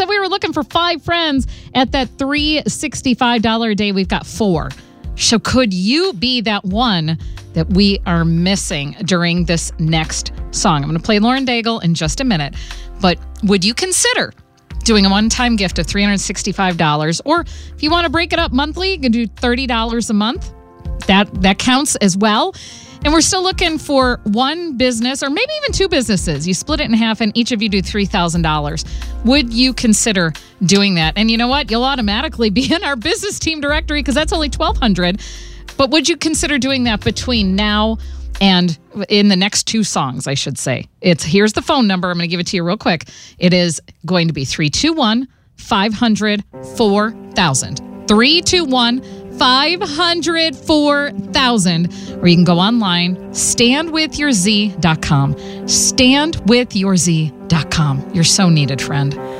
said we were looking for 5 friends at that $365 a day. We've got 4. So could you be that one that we are missing during this next song? I'm going to play Lauren Daigle in just a minute. But would you consider doing a one-time gift of $365? Or if you want to break it up monthly, you can do $30 a month. That counts as well. And we're still looking for one business or maybe even 2 businesses. You split it in half and each of you do $3,000. Would you consider doing that? And you know what? You'll automatically be in our business team directory because that's only $1,200. But would you consider doing that between now and in the next 2 songs, I should say? Here's the phone number. I'm going to give it to you real quick. It is going to be 321-500-4000. 321-500-4000. Or you can go online, standwithyourz.com. Standwithyourz.com. You're so needed, friend.